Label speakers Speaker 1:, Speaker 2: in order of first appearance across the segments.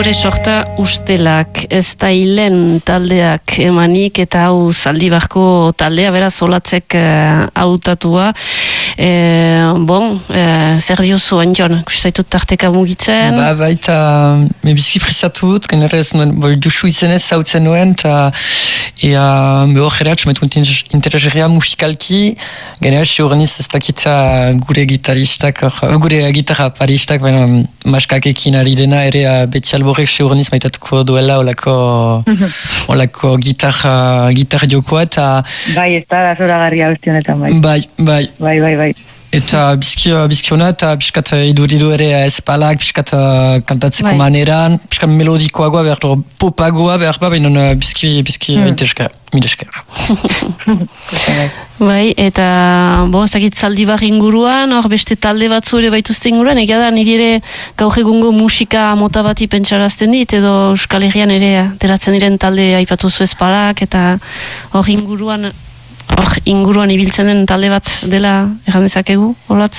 Speaker 1: Folklore sorta ustelak, ez da hilen taldeak emanik, eta hau Zaldibarko taldea, beraz, olatzek hautatua. Zer diozu, Anjon, kustaitut tarteka mugitzen?
Speaker 2: Eta bizki prestatu dut, generez, duzu izenez zautzen nuen, eta behor geratx, metu intereseria musikalki, generez, horreniz ez dakitza gure gitaristak, gure gitarra paristak, baina maskakekin ari dena, ere beti alborek horreniz maitatuko duela olako gitarra jokoa, eta...
Speaker 3: Bai, ez da zoragarria bestionetan, bai. Bai.
Speaker 2: Eta bizki hona, eta piskat iduridu ere espalak, piskat kantatzeko maneran, piskat melodikoagoa behar du, popagoa behar ba, baina bizki midesker.
Speaker 1: Bai, eta ezakit Zaldibar inguruan, hor beste talde batzu ere baituzte inguruan, egia da, niri ere gaur egungo musika mota bati pentsarazten dit, edo Euskal Herrian ere ateratzen diren talde aipatuzu espalak, eta hor inguruan ibiltzen den talde bat dela erran dezakegu, holatz?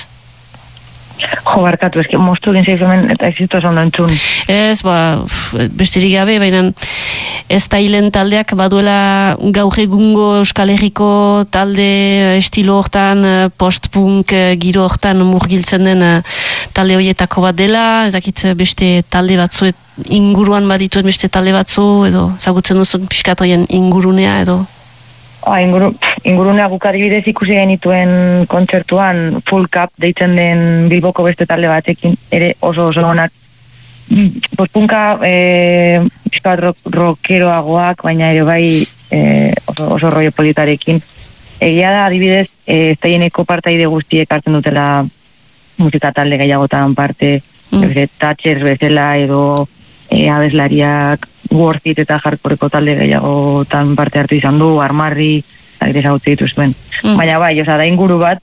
Speaker 3: Jo, barkatu, eski moztu egin zeizumen eta ez zitu esan entzun.
Speaker 1: Ez, besterik gabe, baina ez da hilen taldeak baduela gaur egungo Euskal Herriko talde estilo hortan, post-punk giro hortan murgiltzen den talde horietako bat dela, ezakit beste talde batzu inguruan badituen beste talde batzu, edo zagutzen duzun pixkatoien ingurunea, edo...
Speaker 3: Ingurunea guk adibidez ikusi genituen kontzertuan Full Cup deitzen den Bilboko beste talde batekin ere oso onak. Postpunka pixka bat rockeroagoak, baina ere bai oso rollo politarekin. Egia da adibidez estaieneko partaide guztiek hartzen dutela musika talde gehiagotan parte, Thatchers bezala edo abeslariak Worth It eta Hardcoreko talde gehiagotan parte hartu izan du, Armarri, agirez hau dituzuen. Baina bai, da inguru bat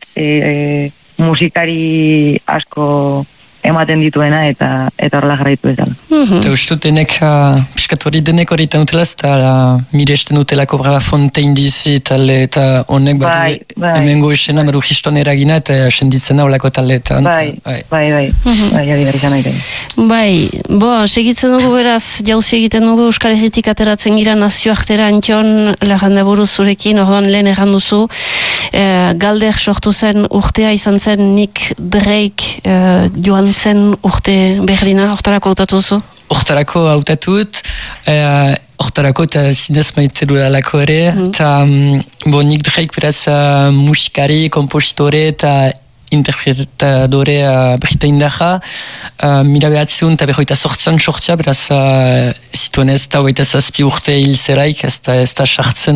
Speaker 3: musikari asko ematen dituena eta horrela jarraitu ezala.
Speaker 2: Eta uste denek, piskat hori denek hori tenutela, eta miresten dutelako Brava Fontaine dizi eta honek hemengo esena baru histon eragina eta senditzena olako taletan.
Speaker 3: Bai, izan nahi.
Speaker 1: Bai, segitzen dugu beraz, jauzi egiten dugu Euskal Herritik ateratzen gira nazioartera Antion lagandaburu zurekin, orduan lehen erranduzu, Galder sortu zen urtea izan zen Nick Drake joan zen urte berdina, hortarako hautatu duzu?
Speaker 2: Hortarako hautatut, hortarako eta zinez maite duelako ere, eta Nick Drake beraz musikari, kompositore eta interpretadore britaindarra, mila behatzeun eta berroita sortzen sortzea, beraz zituen ez da hogeita zazpi urte hil zeraik, ez da sartzen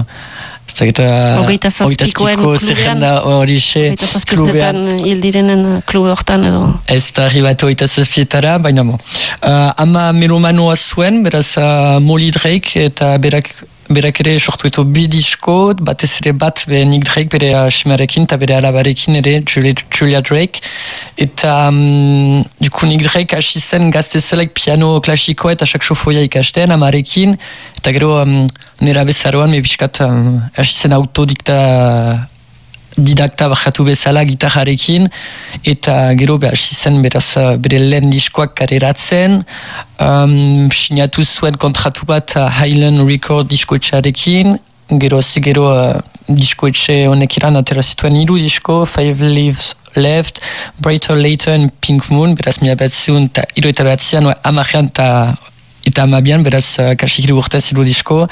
Speaker 1: hogeita zazpiko zerrenda
Speaker 2: horixe
Speaker 1: klubean hildirenen klube hortan edo
Speaker 2: ez da arribatu hogeita zazpietara, baina ama melomanoa zuen, beraz Molly Drake eta berak ere sortu eto bi disko, batez ere bat Nick Drake bere simarekin eta bere alabarekin ere Julia Drake, eta Nick Drake hasi zen gaztezelaik piano klasikoa eta saxofoia ikasten amarekin, eta gero nera bezaroan mebiskat hasi zen didakta bajatu bezala gitarrarekin, eta gero hasi zen beraz bere lehen diskoak kareratzen, sinatu zuen kontratu bat Highland Record diskoetxearekin, gero diskoetxe honek iran atera zituen 3 disko, Five Leaves Left, Brighter Later and Pink Moon, beraz mila behatzeun eta eta behatzean amarean eta amabian, beraz kasik urtez 3 disko,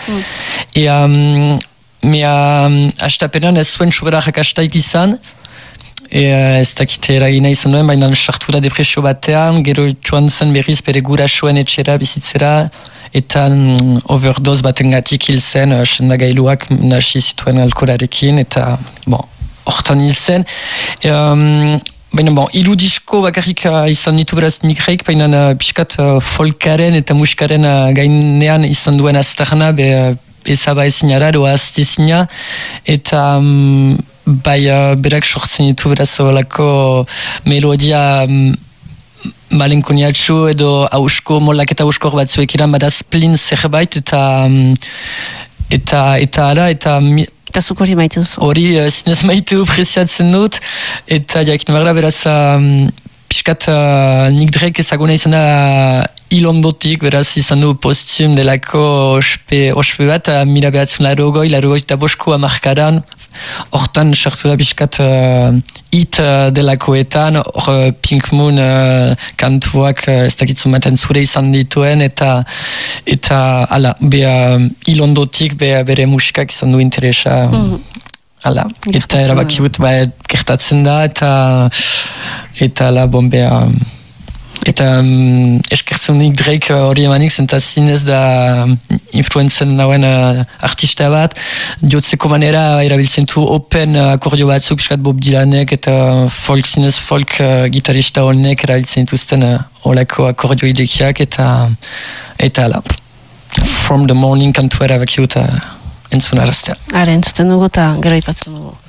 Speaker 2: hastapenan ez zuen sobera jakastaik izan, ez dakite eragina izan duen, baina sartu da depresio batean, gero joan zen berriz bere gurasoen etxera bizitzera, eta overdose batengatik hil zen, sendagailuak nasi zituen alkoholarekin, eta hortan hil zen. Baina, hiru disko bakarrik izan ditu beraz Nick Drake, baina pixkat folkaren eta musikaren gainean izan duen aztarna, ezaba ezinara, doa aztezina, eta berak sortzen ditu beraz olako melodia malenkoniatxu edo molaketa auskor batzuek iran bada splin zerbait,
Speaker 1: eta zuk hori maite duzu.
Speaker 2: Hori zinez maite du preziatzen dut, eta jakin barra beraz piskat Nick Drake ezaguna izan da hilondotik, beraz izan du postum delako ospe bat, mila behatzen larogoi eta bosko amarkadan, hortan sartu da piskat hit delakoetan, hor Pink Moon kantuak ez dakitzen baten zure izan dituen, eta ala, hilondotik bere musikak izan du interesa. Hala, eta erabakiut gertatzen da, eta la bombea. Eta eskertzen nik Drake hori emanik, zenta zinez da influenzen nauen artista bat, diotzeko manera erabiltzen du open akordio batzuk, piskat Bob Dylanek, eta folk gitarista honek erabiltzen dituzten olako akordio idekiak, eta hala. From the Morning kantu erabakiut entzun arrastea.
Speaker 1: Entzuten dugu eta gero ipatzen dugu.